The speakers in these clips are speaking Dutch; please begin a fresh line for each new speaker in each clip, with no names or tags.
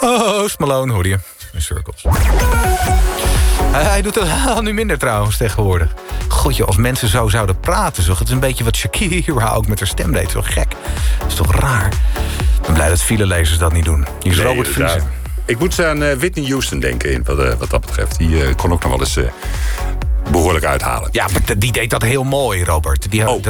Post Malone hoorde je. In Circles. Hij doet het al nu minder trouwens tegenwoordig. Godje, als mensen zo zouden praten. Zo. Het is een beetje wat Shakira ook met haar stem deed. Zo gek. Dat is toch raar. Ik ben blij dat filelezers dat niet doen. Hier is Robert Vriezen.
Ik moet aan Whitney Houston denken, wat dat betreft. Die kon ook nog wel eens behoorlijk uithalen.
Ja, maar die deed dat heel mooi, Robert.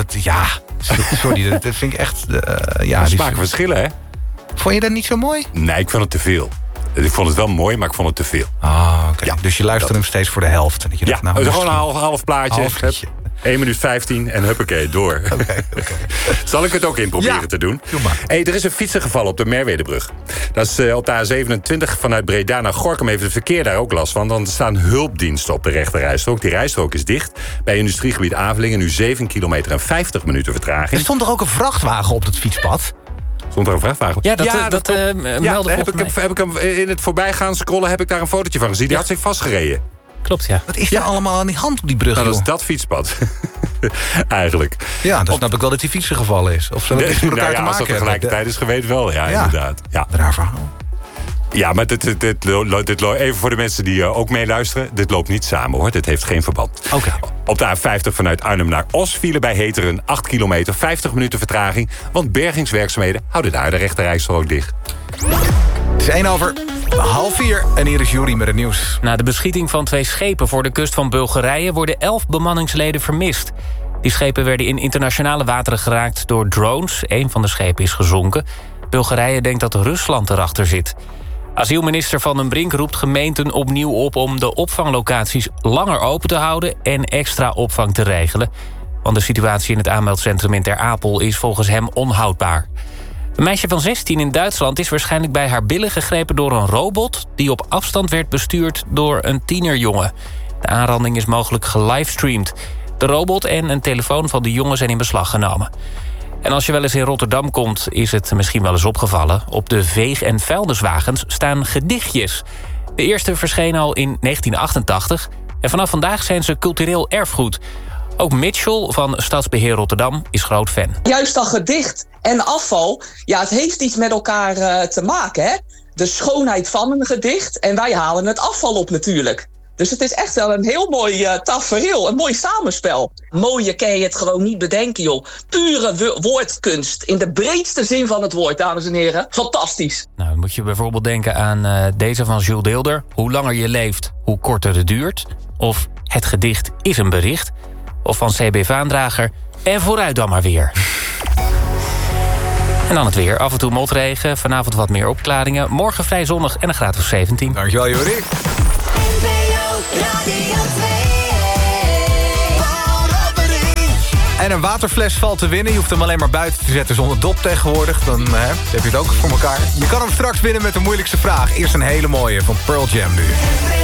Sorry, dat vind ik echt...
Smaakverschillen, hè?
Vond je dat niet zo mooi?
Nee, ik vond het te veel. Ik vond het wel mooi, maar ik vond het te veel.
Oké. Ja, dus je luistert hem steeds voor de helft. Dat je dacht,
gewoon een half plaatje. 1 minuut 15 en huppakee, door.
Okay.
Zal ik het ook in proberen te doen? Er is een fietser gevallen op de Merwedebrug. Dat is op de A27 vanuit Breda naar Gorinchem. Heeft het verkeer daar ook last van. Dan staan hulpdiensten op de rechterrijstrook. Die rijstrook is dicht. Bij industriegebied Avelingen nu 7 kilometer en 50 minuten vertraging.
Er stond toch ook een vrachtwagen op dat fietspad?
Stond er een vrachtwagen?
Dat meldde
heb ik hem in het voorbijgaan scrollen, heb ik daar een fotootje van gezien. Die had zich vastgereden.
Klopt, ja. Wat is er allemaal aan die hand op die brug,
dat is dat fietspad. Eigenlijk.
Ja, dan snap ik wel dat die fietser gevallen is. Of zo iets met elkaar te maken.
Als dat tegelijkertijd is geweest wel, inderdaad. Ja.
Raar verhaal.
Ja, maar dit even voor de mensen die ook meeluisteren. Dit loopt niet samen, hoor. Dit heeft geen verband.
Okay.
Op de A50 vanuit Arnhem naar Os vielen bij Heteren 8 kilometer, 50 minuten vertraging. Want bergingswerkzaamheden houden daar de rechterrijstrook dicht.
Het is 3:01 en hier is Juri met het nieuws.
Na de beschieting van 2 schepen voor de kust van Bulgarije worden 11 bemanningsleden vermist. Die schepen werden in internationale wateren geraakt door drones. 1 van de schepen is gezonken. Bulgarije denkt dat Rusland erachter zit. Asielminister Van den Brink roept gemeenten opnieuw op om de opvanglocaties langer open te houden en extra opvang te regelen. Want de situatie in het aanmeldcentrum in Ter Apel is volgens hem onhoudbaar. Een meisje van 16 in Duitsland is waarschijnlijk bij haar billen gegrepen door een robot die op afstand werd bestuurd door een tienerjongen. De aanranding is mogelijk gelivestreamd. De robot en een telefoon van de jongen zijn in beslag genomen. En als je wel eens in Rotterdam komt, is het misschien wel eens opgevallen. Op de veeg- en vuilniswagens staan gedichtjes. De eerste verschenen al in 1988. En vanaf vandaag zijn ze cultureel erfgoed. Ook Mitchell van Stadsbeheer Rotterdam is groot fan.
Juist dat gedicht en afval, het heeft iets met elkaar te maken. Hè? De schoonheid van een gedicht en wij halen het afval op natuurlijk. Dus het is echt wel een heel mooi tafereel, een mooi samenspel. Mooier kan je het gewoon niet bedenken, joh. Pure woordkunst, in de breedste zin van het woord, dames en heren. Fantastisch.
Nou, dan moet je bijvoorbeeld denken aan deze van Jules Deelder. Hoe langer je leeft, hoe korter het duurt. Of het gedicht is een bericht. Of van CB Vaandrager. En vooruit dan maar weer. En dan het weer. Af en toe motregen. Vanavond wat meer opklaringen. Morgen vrij zonnig en een graad of 17.
Dankjewel, Jori. En een waterfles valt te winnen. Je hoeft hem alleen maar buiten te zetten zonder dop tegenwoordig. Dan heb je het ook voor elkaar. Je kan hem straks winnen met de moeilijkste vraag. Eerst een hele mooie van Pearl Jam nu.